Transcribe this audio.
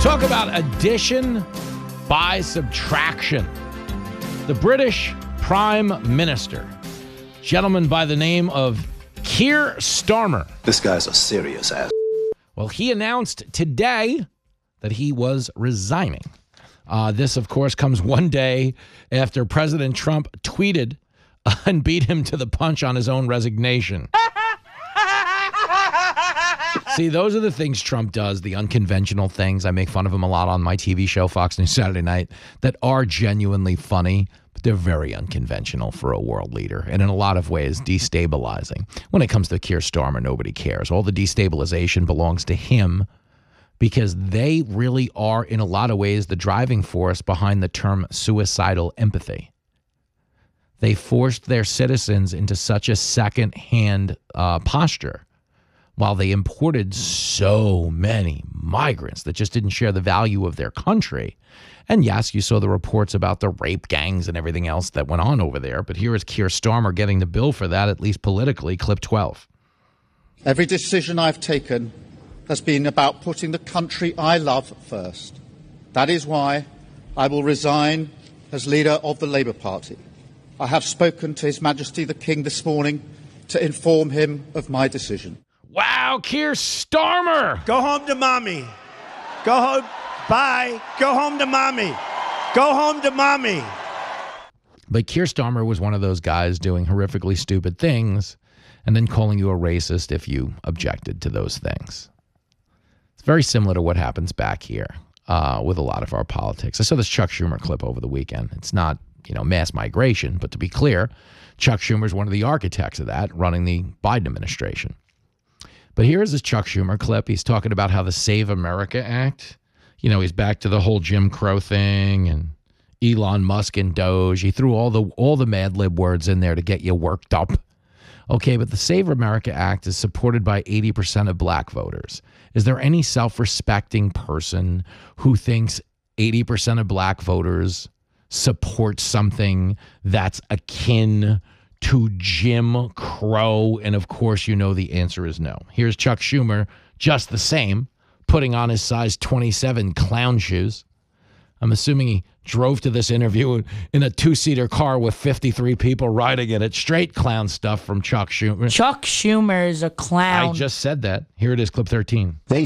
Talk about addition by subtraction. The British Prime Minister, gentleman by the name of Keir Starmer. This guy's a serious ass. Well, he announced today that he was resigning. This, of course, comes one day after President Trump tweeted and beat him to the punch on his own resignation. See, those are the things Trump does, the unconventional things. I make fun of him a lot on my TV show, Fox News Saturday Night, that are genuinely funny, but they're very unconventional for a world leader and in a lot of ways destabilizing. When it comes to Keir Starmer, nobody cares. All the destabilization belongs to him because they really are, in a lot of ways, the driving force behind the term suicidal empathy. They forced their citizens into such a second-hand posture while they imported so many migrants that just didn't share the value of their country. And yes, you saw the reports about the rape gangs and everything else that went on over there. But here is Keir Starmer getting the bill for that, at least politically. Clip 12. Every decision I've taken has been about putting the country I love first. That is why I will resign as leader of the Labour Party. I have spoken to His Majesty the King this morning to inform him of my decision. Wow, Keir Starmer. Go home to mommy. Go home. Bye. Go home to mommy. Go home to mommy. But Keir Starmer was one of those guys doing horrifically stupid things and then calling you a racist if you objected to those things. It's very similar to what happens back here with a lot of our politics. I saw this Chuck Schumer clip over the weekend. It's not, mass migration, but to be clear, Chuck Schumer is one of the architects of that, running the Biden administration. But here's this Chuck Schumer clip. He's talking about how the Save America Act, he's back to the whole Jim Crow thing and Elon Musk and Doge. He threw all the Mad Lib words in there to get you worked up. Okay, but the Save America Act is supported by 80% of black voters. Is there any self-respecting person who thinks 80% of black voters support something that's akin to Jim Crow? And of course, the answer is no. Here's Chuck Schumer, just the same, putting on his size 27 clown shoes. I'm assuming he drove to this interview in a two-seater car with 53 people riding in it. Straight clown stuff from Chuck Schumer. Chuck Schumer is a clown. I just said that. Here it is, clip 13.